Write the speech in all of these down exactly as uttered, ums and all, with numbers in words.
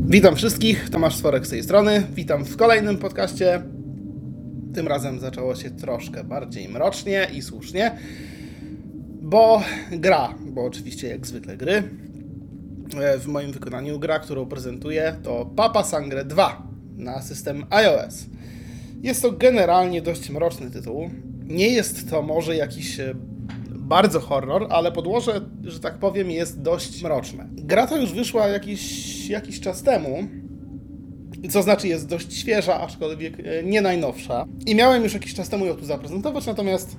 Witam wszystkich, Tomasz Sworek z tej strony. Witam w kolejnym podcaście. Tym razem zaczęło się troszkę bardziej mrocznie i słusznie, bo gra, bo oczywiście jak zwykle gry, w moim wykonaniu gra, którą prezentuję, to Papa Sangre dwa na system iOS. Jest to generalnie dość mroczny tytuł. Nie jest to może jakiś bardzo horror, ale podłoże, że tak powiem, jest dość mroczne. Gra ta już wyszła jakiś, jakiś czas temu, co znaczy jest dość świeża, aczkolwiek nie najnowsza. I miałem już jakiś czas temu ją tu zaprezentować, natomiast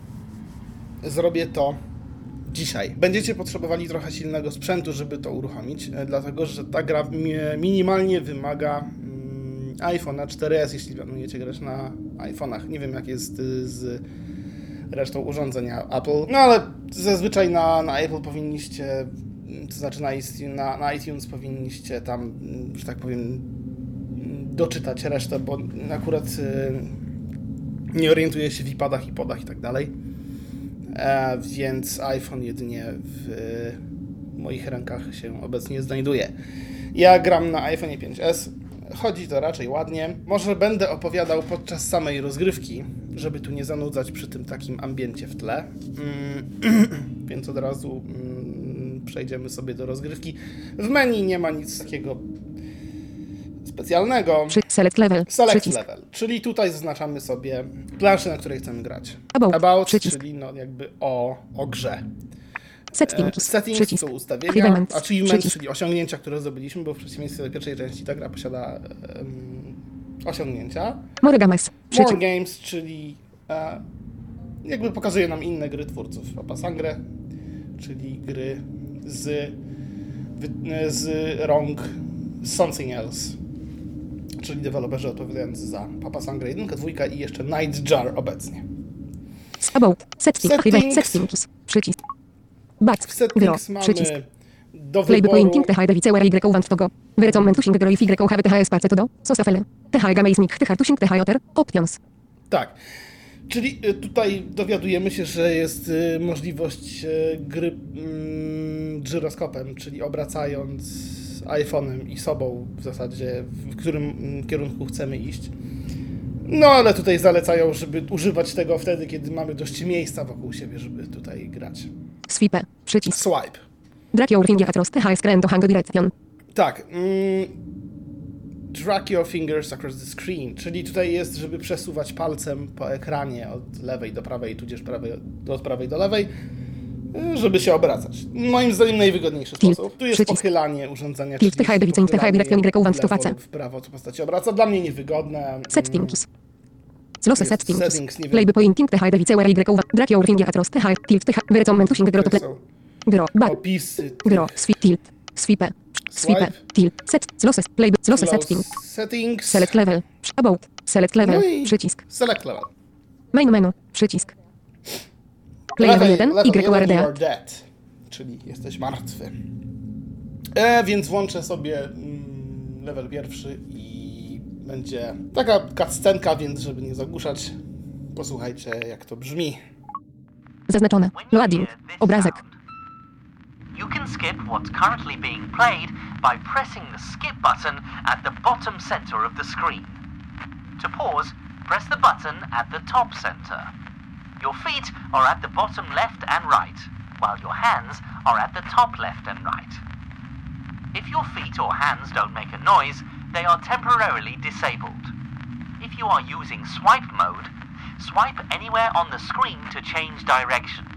zrobię to dzisiaj. Będziecie potrzebowali trochę silnego sprzętu, żeby to uruchomić, dlatego że ta gra minimalnie wymaga iPhone'a cztery S, jeśli planujecie grać na iPhone'ach. Nie wiem, jak jest z resztą urządzenia Apple, no ale zazwyczaj na, na Apple powinniście, to znaczy na, na, na iTunes powinniście tam, że tak powiem, doczytać resztę, bo akurat nie orientuję się w iPadach, iPodach i tak dalej, e, więc iPhone jedynie w moich rękach się obecnie znajduje. Ja gram na iPhone pięć S. Chodzi to raczej ładnie. Może będę opowiadał podczas samej rozgrywki, żeby tu nie zanudzać przy tym takim ambiencie w tle. Mm, więc od razu mm, przejdziemy sobie do rozgrywki. W menu nie ma nic takiego specjalnego. Select level. Select Przycisk. level. Czyli tutaj zaznaczamy sobie planszę, na której chcemy grać. About. About, Przycisk. czyli no jakby o, o grze. Settings. Settings Przycisk. są ustawienia, Achievements. achievements, Przycisk. czyli osiągnięcia, które zdobyliśmy, bo w przeciwieństwie do pierwszej części ta gra posiada um, osiągnięcia. More games. More Przycisk. Games, czyli e, jakby pokazuje nam inne gry twórców Papa Sangre, czyli gry z, z rąk Something Else, czyli deweloperzy odpowiadający za Papa Sangre jeden, dwa i jeszcze Nightjar obecnie. About. Settings. Settings. Settings. Przycisk. Back. W settings Gro. mamy Przycisk. do Play wyboru pointing T H D wice Y want to go. Wyrecomment using gro if Y have T H S pace to do. Sosafele. T H game is mic T H tusing T H oter. Options. Tak, czyli y, tutaj dowiadujemy się, że jest y, możliwość y, gry y, żyroskopem, czyli obracając iPhone'em i sobą w zasadzie, w którym y, kierunku chcemy iść. No ale tutaj zalecają, żeby używać tego wtedy, kiedy mamy dość miejsca wokół siebie, żeby tutaj grać. Swipe. Przycisk. Swipe. Drag your finger across T H S screen to hang direction. Tak. Mm, drag your fingers across the screen, czyli tutaj jest, żeby przesuwać palcem po ekranie od lewej do prawej, tudzież prawej, od prawej do lewej, żeby się obracać. Moim zdaniem najwygodniejszy Tilt. sposób. Tu jest Przycisk. pochylanie urządzenia, Tilt czyli T H D wice T H direction Y want to w lewo face. lub w prawo, co postać się obraca. Dla mnie niewygodne. Settings. Zlose jest settings. settings, nie wiem. Play pointing T H D wice Y want. Drag your finger across T H. Tilt T H. Wyrecomment using gro to To play. są Gro. Back. opisy. Gro. Swipe. Tilt. Swipe. Swipe. Swipe. Tilt. Set. Zlose. Play. Zlose Close settings. Settings. Select level. About. Select level. No i Przycisk. select level. Main menu. Przycisk. Play Level level jeden. level Y U R jeden, D you A. are dead, czyli jesteś martwy. E, więc włączę sobie mm, level pierwszy i będzie taka cutscenka, więc żeby nie zagłuszać, posłuchajcie, jak to brzmi. Zaznaczone. Loading. Obrazek. You can skip what's currently being played by pressing the skip button at the bottom center of the screen. To pause, press the button at the top center. Your feet are at the bottom left and right, while your hands are at the top left and right. If your feet or hands don't make a noise, they are temporarily disabled. If you are using swipe mode, swipe anywhere on the screen to change direction.